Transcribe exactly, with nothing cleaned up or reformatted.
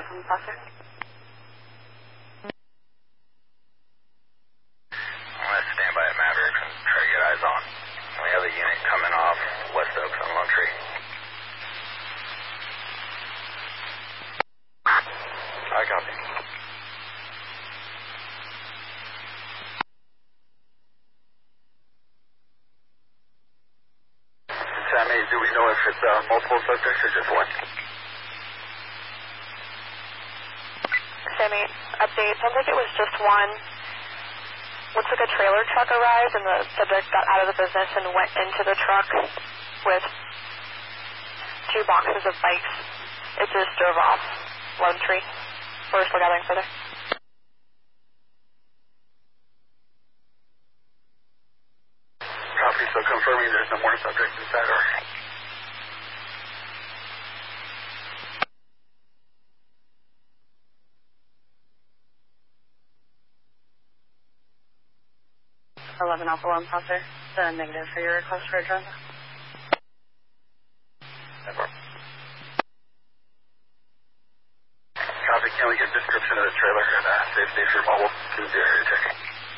from Foster. I'm going to stand by at Maverick and try to get eyes on. We have a unit coming off West Oaks on Lone Tree. I copy. Sammy, do we know if it's uh, multiple subjects or just one? Sammy, update. Sounds like it was just one. Looks like a trailer truck arrived and the subject got out of the business and went into the truck with two boxes of bikes. It just drove off Lone Tree. We're still gathering further. Copy, so confirming there's no more subjects inside, or? eleven Alpha one, Foster. The negative for your request for a drone. Never. Copy, can we get a description of the trailer and uh, safe station mobile to the area check?